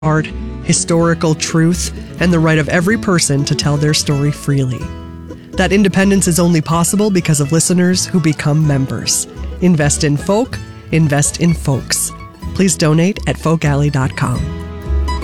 art, historical truth, and the right of every person to tell their story freely. That independence is only possible because of listeners who become members. Invest in folk, invest in folks. Please donate at folkalley.com.